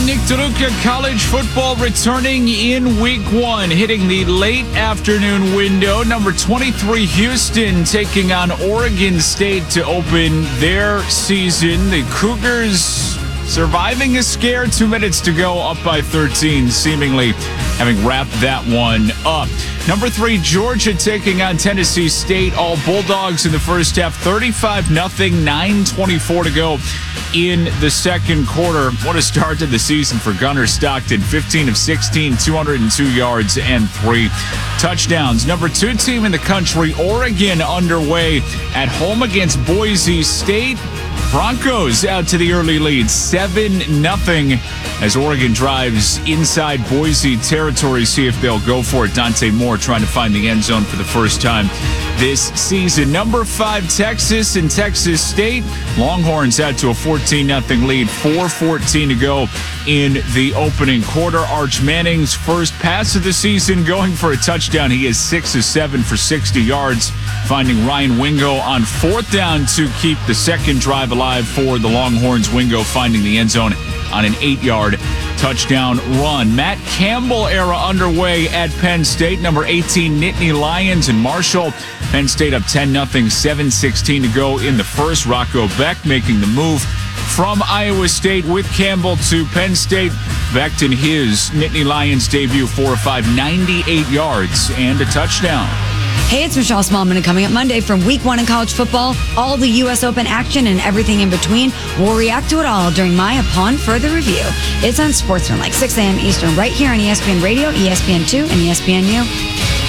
Nick DeLuca. College football returning in week 1, hitting the late afternoon window. Number 23 Houston taking on Oregon State to open their season. The Cougars surviving a scare. 2 minutes to go, up by 13, seemingly having wrapped that one up. Number 3 Georgia taking on Tennessee State. All Bulldogs in the first half, 35-0, 9:24 to go in the second quarter. What a start to the season for Gunnar Stockton. 15 of 16, 202 yards and 3 touchdowns. Number 2 team in the country, Oregon, underway at home against Boise State. Broncos out to the early lead, 7-0, as Oregon drives inside Boise territory. See if they'll go for it. Dante Moore trying to find the end zone for the first time this season. Number 5 Texas and Texas State. Longhorns out to a 14-0 lead, 4:14 to go in the opening quarter. Arch Manning's first pass of the season, going for a touchdown. He is 6 of 7 for 60 yards, finding Ryan Wingo on 4th down to keep the second drive alive for the Longhorns. Wingo finding the end zone on an 8-yard touchdown run. Matt Campbell era underway at Penn State. Number 18 Nittany Lions and Marshall. Penn State up 10-0, 7:16 to go in the first. Rocco Beck making the move from Iowa State with Campbell to Penn State. Beck in his Nittany Lions debut, 4 of 5, 98 yards and a touchdown. Hey, it's Michelle Smallman, and coming up Monday from Week 1 in college football, all the U.S. Open action and everything in between. We'll react to it all during my Upon Further Review. It's on Sportsman, like 6 a.m. Eastern, right here on ESPN Radio, ESPN2, and ESPNU.